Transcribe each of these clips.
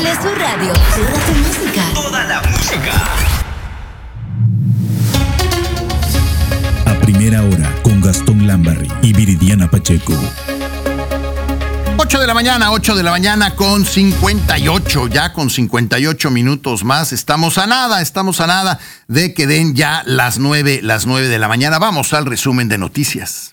de su radio. Toda tu música. Toda la música. A primera hora con Gastón Lambarri y Viridiana Pacheco. 8 de la mañana con 58, ya con 58 minutos más. Estamos a nada de que den ya las 9 de la mañana. Vamos al resumen de noticias.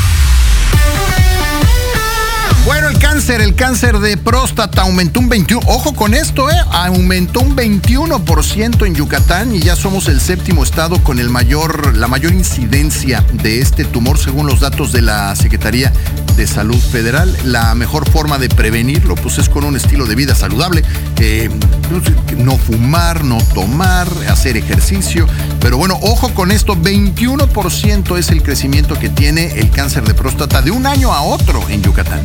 Bueno, el cáncer de próstata aumentó un 21%. Ojo con esto, aumentó un 21% en Yucatán y ya somos el séptimo estado con la mayor incidencia de este tumor, según los datos de la Secretaría de Salud Federal. La mejor forma de prevenirlo, pues, es con un estilo de vida saludable, no fumar, no tomar, hacer ejercicio. Pero bueno, ojo con esto, 21% es el crecimiento que tiene el cáncer de próstata de un año a otro en Yucatán.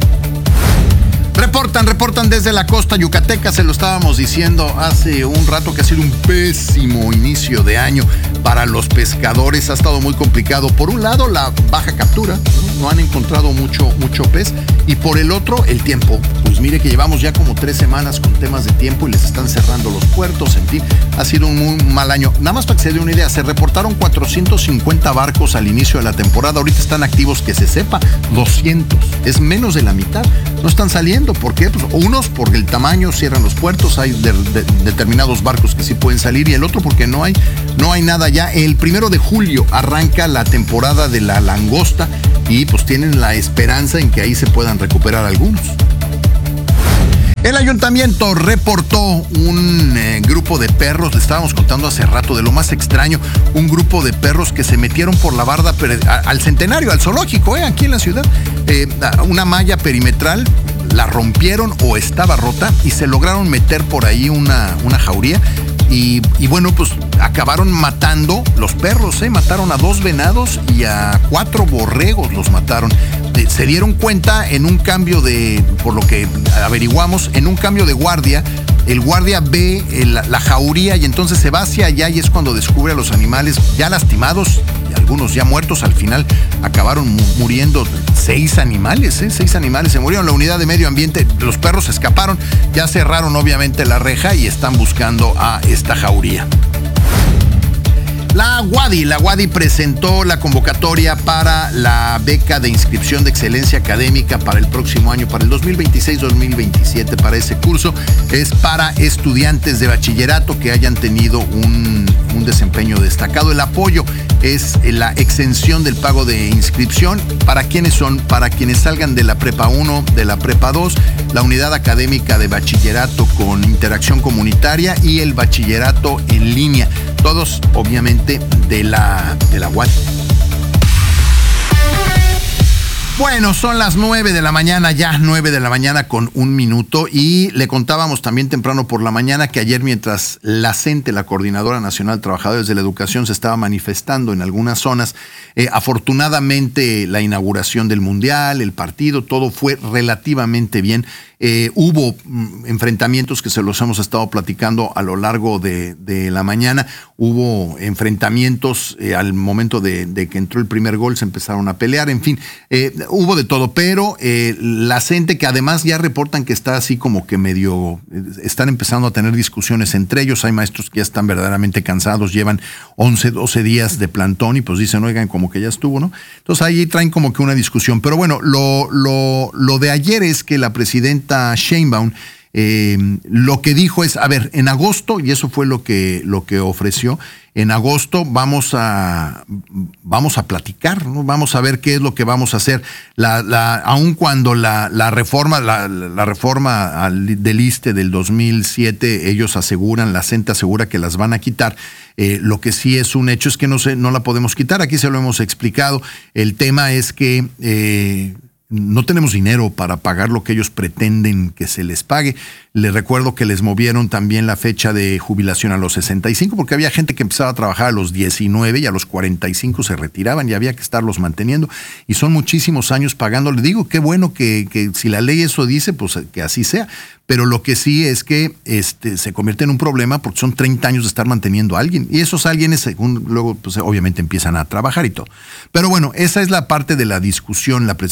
Reportan desde la costa yucateca, se lo estábamos diciendo hace un rato, que ha sido un pésimo inicio de año para los pescadores. Ha estado muy complicado. Por un lado, la baja captura, no han encontrado mucho pez, y por el otro, el tiempo. Pues mire que llevamos ya como 3 semanas con temas de tiempo y les están cerrando los puertos, en fin, ha sido un muy mal año. Nada más para que se dé una idea, se reportaron 450 barcos al inicio de la temporada. Ahorita están activos, que se sepa, 200. Es menos de la mitad. No están saliendo. ¿Por qué? Pues unos porque el tamaño, cierran los puertos, hay determinados barcos que sí pueden salir, y el otro porque no hay nada ya. El 1 de julio arranca la temporada de la langosta y pues tienen la esperanza en que ahí se puedan recuperar algunos. El ayuntamiento reportó un grupo de perros, le estábamos contando hace rato, de lo más extraño, un grupo de perros que se metieron por la barda al Centenario, al zoológico, aquí en la ciudad, una malla perimetral, la rompieron o estaba rota y se lograron meter por ahí una jauría. Y bueno, pues acabaron matando los perros, mataron a 2 venados y a 4 borregos los mataron. Se dieron cuenta en un cambio por lo que averiguamos, en un cambio de guardia, el guardia ve la jauría y entonces se va hacia allá, y es cuando descubre a los animales ya lastimados y algunos ya muertos. Al final acabaron muriendo 6 animales, 6 animales se murieron. La unidad de medio ambiente, los perros escaparon, ya cerraron obviamente la reja y están buscando a esta jauría. La UADY presentó la convocatoria para la beca de inscripción de excelencia académica para el próximo año, para el 2026-2027, para ese curso. Es para estudiantes de bachillerato que hayan tenido un desempeño destacado. El apoyo es la exención del pago de inscripción. ¿Para quiénes son? Para quienes salgan de la prepa 1, de la prepa 2, la unidad académica de bachillerato con interacción comunitaria y el bachillerato en línea. Todos, obviamente, de la UADY. Bueno, son las 9 de la mañana, ya 9 de la mañana con 1 minuto, y le contábamos también temprano por la mañana que ayer, mientras la CENTE, la Coordinadora Nacional de Trabajadores de la Educación, se estaba manifestando en algunas zonas, afortunadamente la inauguración del Mundial, el partido, todo fue relativamente bien. Hubo enfrentamientos que se los hemos estado platicando a lo largo de la mañana. Hubo enfrentamientos al momento de que entró el primer gol, se empezaron a pelear, en fin, hubo de todo, pero la CENTE, que además ya reportan que está así como que medio, están empezando a tener discusiones entre ellos. Hay maestros que ya están verdaderamente cansados, llevan 11, 12 días de plantón y pues dicen, oigan, como que ya estuvo, ¿no? Entonces ahí traen como que una discusión. Pero bueno, lo de ayer es que la presidenta Sheinbaum lo que dijo es, a ver, en agosto, y eso fue lo que ofreció, en agosto vamos a platicar, ¿no? Vamos a ver qué es lo que vamos a hacer. Aun cuando la reforma del ISSSTE del 2007, ellos aseguran, la CENTE asegura que las van a quitar. Lo que sí es un hecho es que no la podemos quitar. Aquí se lo hemos explicado. El tema es que no tenemos dinero para pagar lo que ellos pretenden que se les pague. Les recuerdo que les movieron también la fecha de jubilación a los 65, porque había gente que empezaba a trabajar a los 19 y a los 45 se retiraban y había que estarlos manteniendo. Y son muchísimos años pagando. Les digo, qué bueno que si la ley eso dice, pues que así sea. Pero lo que sí es que se convierte en un problema porque son 30 años de estar manteniendo a alguien. Y esos alguienes, según luego, pues obviamente empiezan a trabajar y todo. Pero bueno, esa es la parte de la discusión. La presidenta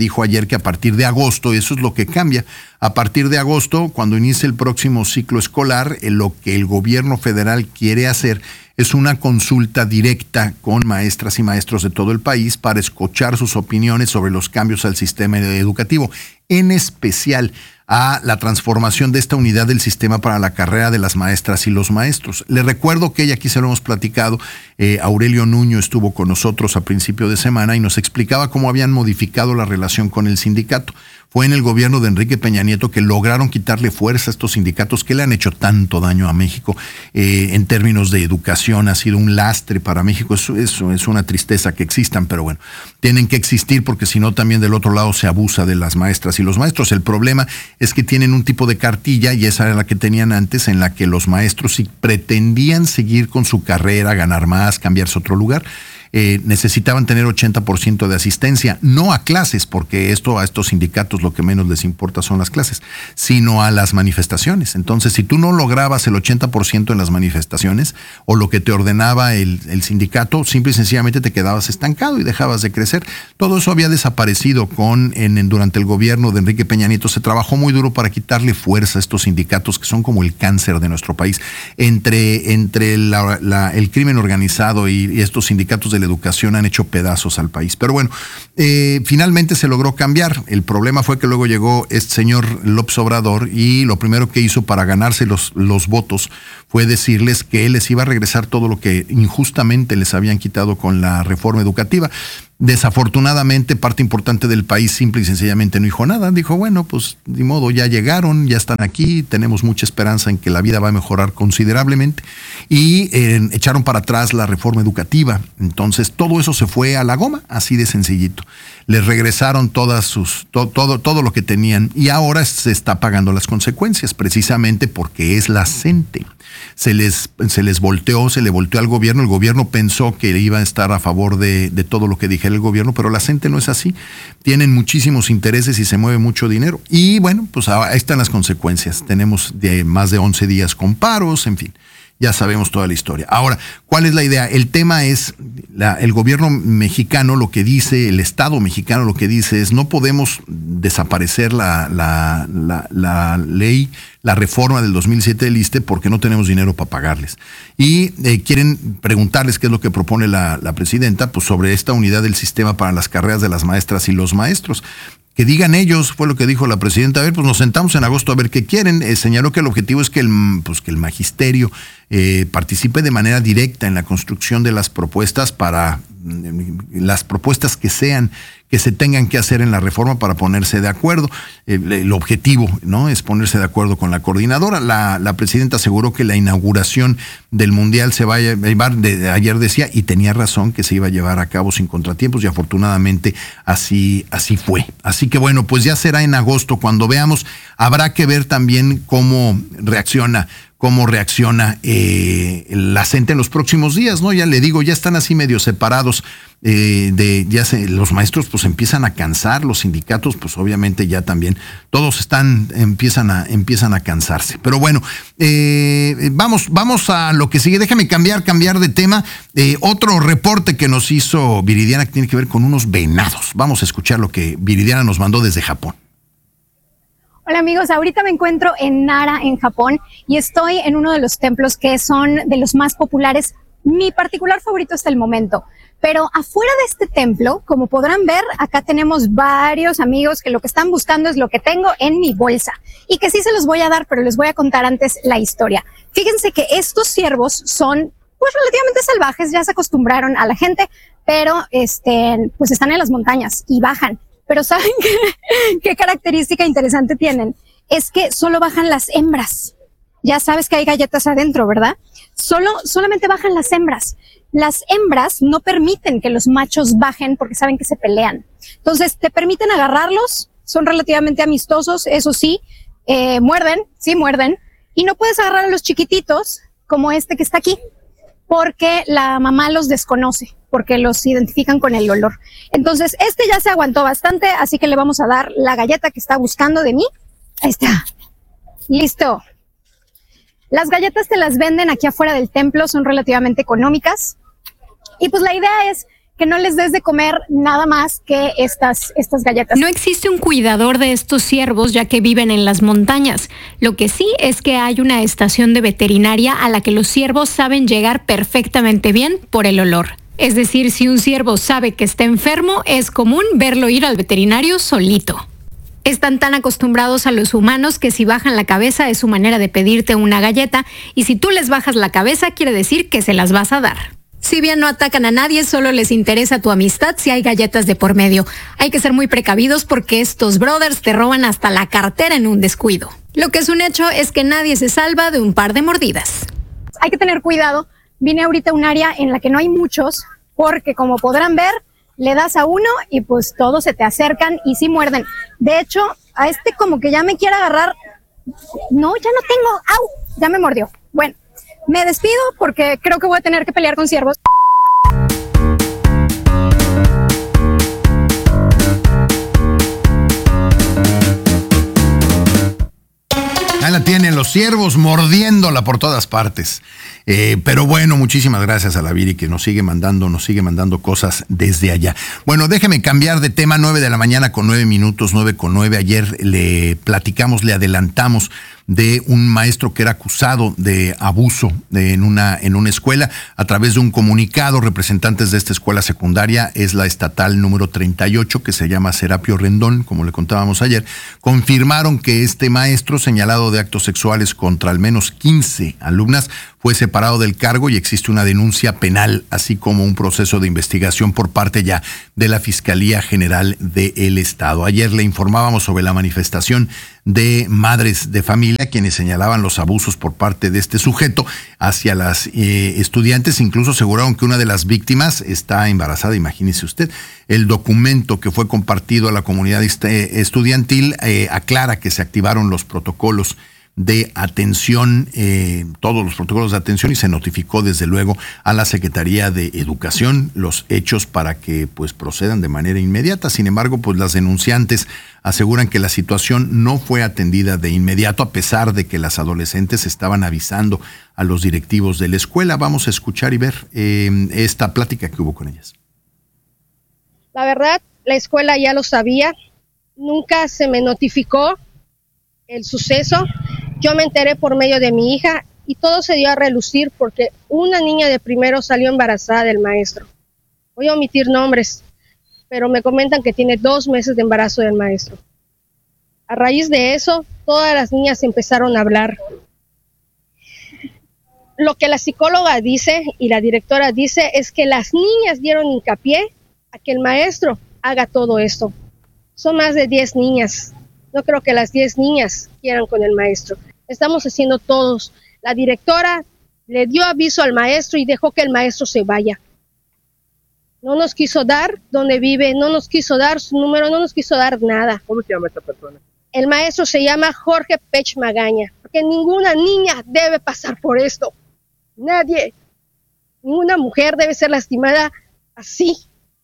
dijo ayer que a partir de agosto, eso es lo que cambia, a partir de agosto, cuando inicie el próximo ciclo escolar, lo que el gobierno federal quiere hacer es una consulta directa con maestras y maestros de todo el país para escuchar sus opiniones sobre los cambios al sistema educativo, en especial a la transformación de esta unidad del sistema para la carrera de las maestras y los maestros. Les recuerdo que aquí se lo hemos platicado, Aurelio Nuño estuvo con nosotros a principio de semana y nos explicaba cómo habían modificado la relación con el sindicato. Fue en el gobierno de Enrique Peña Nieto que lograron quitarle fuerza a estos sindicatos que le han hecho tanto daño a México. En términos de educación ha sido un lastre para México. Eso es una tristeza que existan, pero bueno, tienen que existir porque si no también del otro lado se abusa de las maestras y los maestros. El problema es que tienen un tipo de cartilla, y esa era la que tenían antes, en la que los maestros, si pretendían seguir con su carrera, ganar más, cambiarse a otro lugar, necesitaban tener 80% de asistencia, no a clases, porque a estos sindicatos lo que menos les importa son las clases, sino a las manifestaciones. Entonces, si tú no lograbas el 80% en las manifestaciones, o lo que te ordenaba el sindicato, simple y sencillamente te quedabas estancado y dejabas de crecer. Todo eso había desaparecido durante el gobierno de Enrique Peña Nieto. Se trabajó muy duro para quitarle fuerza a estos sindicatos que son como el cáncer de nuestro país. Entre el crimen organizado y estos sindicatos de la educación han hecho pedazos al país. Pero bueno, finalmente se logró cambiar. El problema fue que luego llegó este señor López Obrador y lo primero que hizo para ganarse los votos fue decirles que él les iba a regresar todo lo que injustamente les habían quitado con la reforma educativa. Desafortunadamente, parte importante del país simple y sencillamente no dijo nada. Dijo, bueno, pues de modo, ya llegaron, ya están aquí, tenemos mucha esperanza en que la vida va a mejorar considerablemente. Y echaron para atrás la reforma educativa. Entonces, todo eso se fue a la goma, así de sencillito. Les regresaron todo lo que tenían y ahora se está pagando las consecuencias, precisamente porque es la CENTE. Se le volteó al gobierno. El gobierno pensó que iba a estar a favor de todo lo que dijera el gobierno, pero la CENTE no es así. Tienen muchísimos intereses y se mueve mucho dinero. Y bueno, pues ahí están las consecuencias. Tenemos más de 11 días con paros, en fin. Ya sabemos toda la historia. Ahora, ¿cuál es la idea? El tema es, el gobierno mexicano lo que dice, el Estado mexicano lo que dice es, no podemos desaparecer la ley, la reforma del 2007 del ISSSTE porque no tenemos dinero para pagarles. Y quieren preguntarles qué es lo que propone la presidenta, pues sobre esta unidad del sistema para las carreras de las maestras y los maestros. Que digan ellos, fue lo que dijo la presidenta. A ver, pues nos sentamos en agosto a ver qué quieren. Señaló que el objetivo es que el magisterio participe de manera directa en la construcción de las propuestas las propuestas que se tengan que hacer en la reforma para ponerse de acuerdo. El objetivo, ¿no?, es ponerse de acuerdo con la coordinadora. La presidenta aseguró que la inauguración del Mundial se va a llevar, ayer decía, y tenía razón, que se iba a llevar a cabo sin contratiempos, y afortunadamente así fue. Así que bueno, pues ya será en agosto cuando veamos. Habrá que ver también cómo reacciona la CENTE en los próximos días, ¿no? Ya le digo, ya están así medio separados. Los maestros pues empiezan a cansar, los sindicatos pues obviamente ya también, todos empiezan a cansarse. Pero bueno, vamos a lo que sigue. Déjame cambiar de tema. Otro reporte que nos hizo Viridiana que tiene que ver con unos venados. Vamos a escuchar lo que Viridiana nos mandó desde Japón. Hola amigos, ahorita me encuentro en Nara, en Japón, y estoy en uno de los templos que son de los más populares, mi particular favorito hasta el momento. Pero afuera de este templo, como podrán ver, acá tenemos varios amigos que lo que están buscando es lo que tengo en mi bolsa. Y que sí se los voy a dar, pero les voy a contar antes la historia. Fíjense que estos ciervos son pues relativamente salvajes, ya se acostumbraron a la gente, pero pues están en las montañas y bajan. Pero ¿saben qué característica interesante tienen? Es que solo bajan las hembras. Ya sabes que hay galletas adentro, ¿verdad? Solamente bajan las hembras. Las hembras no permiten que los machos bajen porque saben que se pelean. Entonces, te permiten agarrarlos, son relativamente amistosos, eso sí, muerden, y no puedes agarrar a los chiquititos como este que está aquí, porque la mamá los desconoce, porque los identifican con el olor. Entonces, ya se aguantó bastante, así que le vamos a dar la galleta que está buscando de mí. Ahí está. Listo. Las galletas te las venden aquí afuera del templo, son relativamente económicas. Y pues la idea es que no les des de comer nada más que estas galletas. No existe un cuidador de estos ciervos ya que viven en las montañas. Lo que sí es que hay una estación de veterinaria a la que los ciervos saben llegar perfectamente bien por el olor. Es decir, si un ciervo sabe que está enfermo, es común verlo ir al veterinario solito. Están tan acostumbrados a los humanos que si bajan la cabeza es su manera de pedirte una galleta, y si tú les bajas la cabeza quiere decir que se las vas a dar. Si bien no atacan a nadie, solo les interesa tu amistad si hay galletas de por medio. Hay que ser muy precavidos porque estos brothers te roban hasta la cartera en un descuido. Lo que es un hecho es que nadie se salva de un par de mordidas. Hay que tener cuidado. Vine ahorita a un área en la que no hay muchos, porque como podrán ver, le das a uno y pues todos se te acercan y sí muerden. De hecho, a este como que ya me quiere agarrar. No, ya no tengo. ¡Au! Ya me mordió. Bueno, me despido porque creo que voy a tener que pelear con ciervos. Ahí la tienen, los ciervos mordiéndola por todas partes. Pero bueno, muchísimas gracias a la Viri que nos sigue mandando cosas desde allá. Bueno, déjeme cambiar de tema. 9 de la mañana con 9 minutos, 9:09. Ayer le adelantamos de un maestro que era acusado de abuso en una escuela. A través de un comunicado, representantes de esta escuela secundaria, es la estatal número 38, que se llama Serapio Rendón, como le contábamos ayer, confirmaron que este maestro, señalado de actos sexuales contra al menos 15 alumnas, fue separado del cargo y existe una denuncia penal, así como un proceso de investigación por parte ya de la Fiscalía General del Estado. Ayer le informábamos sobre la manifestación de madres de familia quienes señalaban los abusos por parte de este sujeto hacia las estudiantes. Incluso aseguraron que una de las víctimas está embarazada, imagínese usted. El documento que fue compartido a la comunidad estudiantil aclara que se activaron los protocolos de atención, todos los protocolos de atención, y se notificó desde luego a la Secretaría de Educación los hechos para que pues procedan de manera inmediata. Sin embargo, pues las denunciantes aseguran que la situación no fue atendida de inmediato, a pesar de que las adolescentes estaban avisando a los directivos de la escuela. Vamos a escuchar y ver esta plática que hubo con ellas. La verdad, la escuela ya lo sabía, nunca se me notificó el suceso. Yo me enteré por medio de mi hija y todo se dio a relucir porque una niña de primero salió embarazada del maestro. Voy a omitir nombres, pero me comentan que tiene 2 meses de embarazo del maestro. A raíz de eso, todas las niñas empezaron a hablar. Lo que la psicóloga dice y la directora dice es que las niñas dieron hincapié a que el maestro haga todo esto. Son más de 10 niñas. No creo que las 10 niñas quieran con el maestro. Estamos haciendo todos. La directora le dio aviso al maestro y dejó que el maestro se vaya. No nos quiso dar dónde vive, no nos quiso dar su número, no nos quiso dar nada. ¿Cómo se llama esta persona? El maestro se llama Jorge Pech Magaña, porque ninguna niña debe pasar por esto. Nadie. Ninguna mujer debe ser lastimada así.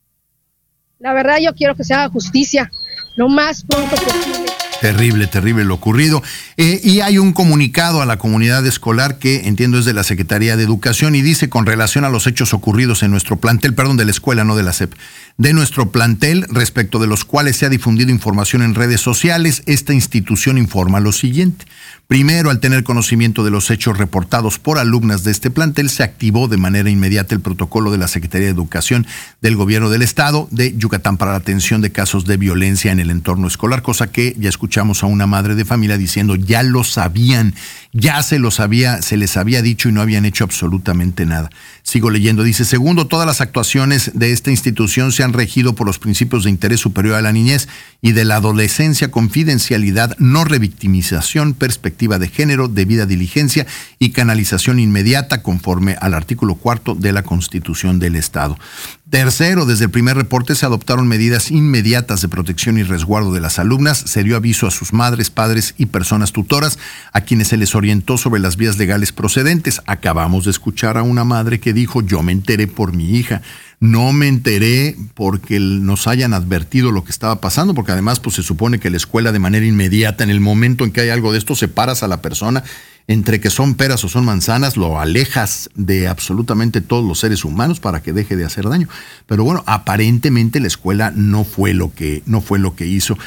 La verdad, yo quiero que se haga justicia lo más pronto posible. Terrible lo ocurrido. Y hay un comunicado a la comunidad escolar que entiendo es de la Secretaría de Educación y dice: con relación a los hechos ocurridos en nuestro plantel, perdón, de la escuela, no de la SEP, de nuestro plantel, respecto de los cuales se ha difundido información en redes sociales, esta institución informa lo siguiente. Primero, al tener conocimiento de los hechos reportados por alumnas de este plantel, se activó de manera inmediata el protocolo de la Secretaría de Educación del Gobierno del Estado de Yucatán para la atención de casos de violencia en el entorno escolar, cosa que ya escuchamos a una madre de familia diciendo ya lo sabían, ya se les había dicho y no habían hecho absolutamente nada. Sigo leyendo, dice: segundo, todas las actuaciones de esta institución se han regido por los principios de interés superior a la niñez y de la adolescencia, confidencialidad, no revictimización, perspectiva de género, debida diligencia y canalización inmediata conforme al artículo 4 de la Constitución del Estado. Tercero, desde el primer reporte se adoptaron medidas inmediatas de protección y resguardo de las alumnas. Se dio aviso a sus madres, padres y personas tutoras, a quienes se les orientó sobre las vías legales procedentes. Acabamos de escuchar a una madre que dijo: yo me enteré por mi hija. No me enteré porque nos hayan advertido lo que estaba pasando, porque además pues se supone que la escuela de manera inmediata, en el momento en que hay algo de esto, separas a la persona entre que son peras o son manzanas, lo alejas de absolutamente todos los seres humanos para que deje de hacer daño. Pero bueno, aparentemente la escuela no fue lo que hizo.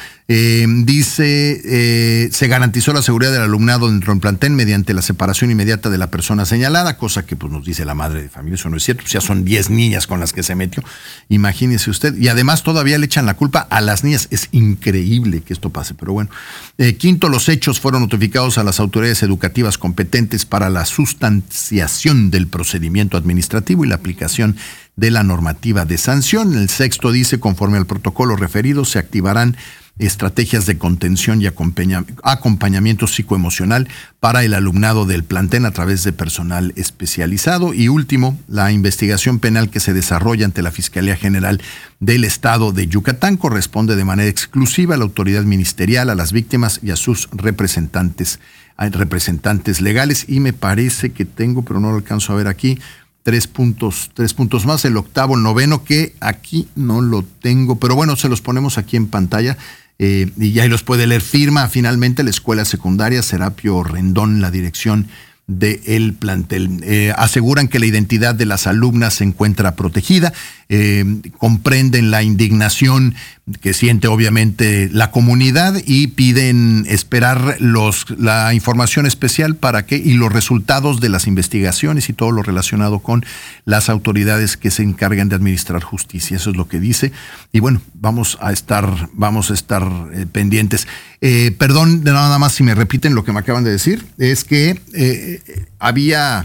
Dice, se garantizó la seguridad del alumnado dentro del plantel mediante la separación inmediata de la persona señalada, cosa que pues nos dice la madre de familia, eso no es cierto, pues ya son 10 niñas con las que se metió, imagínese usted, y además todavía le echan la culpa a las niñas, es increíble que esto pase, pero bueno. Quinto, los hechos fueron notificados a las autoridades educativas competentes para la sustanciación del procedimiento administrativo y la aplicación de la normativa de sanción. El sexto dice, conforme al protocolo referido, se activarán estrategias de contención y acompañamiento psicoemocional para el alumnado del plantel a través de personal especializado. Y último, la investigación penal que se desarrolla ante la Fiscalía General del Estado de Yucatán corresponde de manera exclusiva a la autoridad ministerial, a las víctimas y a sus representantes legales. Y me parece que tengo, pero no lo alcanzo a ver aquí, tres puntos más, el octavo, el noveno, que aquí no lo tengo, pero bueno, se los ponemos aquí en pantalla y ahí los puede leer. Firma finalmente la escuela secundaria Serapio Rendón, la dirección del plantel. Aseguran que la identidad de las alumnas se encuentra protegida, comprenden la indignación que siente obviamente la comunidad y piden esperar la información especial y los resultados de las investigaciones y todo lo relacionado con las autoridades que se encargan de administrar justicia. Eso es lo que dice. Y bueno, vamos a estar pendientes. Perdón, de nada más si me repiten lo que me acaban de decir, es que había...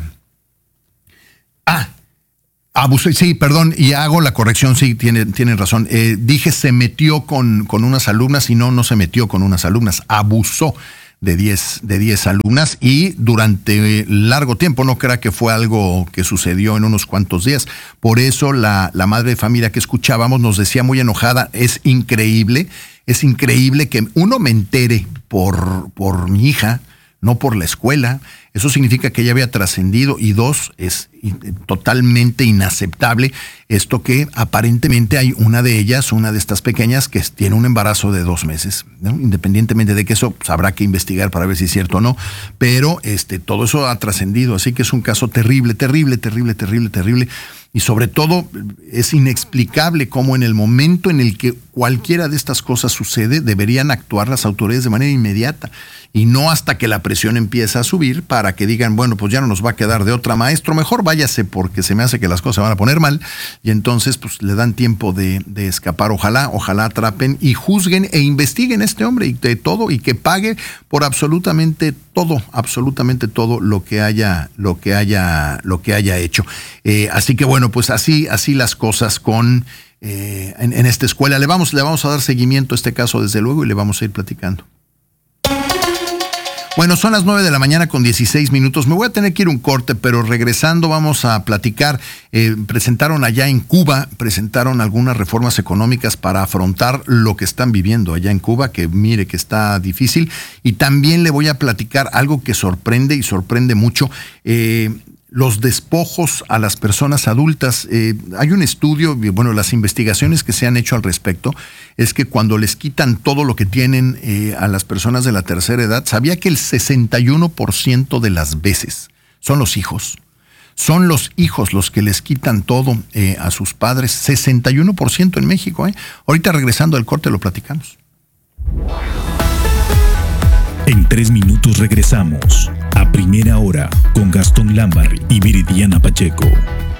abusó, sí, perdón, y hago la corrección, sí, tienen razón. Dije se metió con unas alumnas y no se metió con unas alumnas, abusó de 10 alumnas y durante largo tiempo, no crea que fue algo que sucedió en unos cuantos días. Por eso la madre de familia que escuchábamos nos decía muy enojada, es increíble que uno me entere por mi hija, no por la escuela. Eso significa que ella había trascendido, y dos, es totalmente inaceptable esto que aparentemente hay una de estas pequeñas que tiene un embarazo de 2 meses, ¿no? Independientemente de que eso pues, habrá que investigar para ver si es cierto o no, pero todo eso ha trascendido, así que es un caso terrible. Y sobre todo es inexplicable cómo en el momento en el que cualquiera de estas cosas sucede, deberían actuar las autoridades de manera inmediata y no hasta que la presión empieza a subir para que digan, bueno, pues ya no nos va a quedar de otra, maestro, mejor váyase porque se me hace que las cosas se van a poner mal, y entonces pues le dan tiempo de escapar. Ojalá atrapen y juzguen e investiguen a este hombre y de todo, y que pague por absolutamente todo lo que haya hecho. Así que bueno, pues así las cosas en esta escuela. Le vamos a dar seguimiento a este caso desde luego y le vamos a ir platicando. Bueno, son las 9 de la mañana con 16 minutos. Me voy a tener que ir un corte, pero regresando vamos a platicar. Presentaron allá en Cuba, algunas reformas económicas para afrontar lo que están viviendo allá en Cuba, que mire que está difícil. Y también le voy a platicar algo que sorprende mucho. Los despojos a las personas adultas. Hay un estudio, bueno, las investigaciones que se han hecho al respecto es que cuando les quitan todo lo que tienen a las personas de la tercera edad, ¿sabía que el 61% de las veces son los hijos? Son los hijos los que les quitan todo a sus padres. 61% en México. Ahorita regresando al corte lo platicamos. En 3 minutos regresamos a Primera Hora con Gastón Lambarri y Viridiana Pacheco.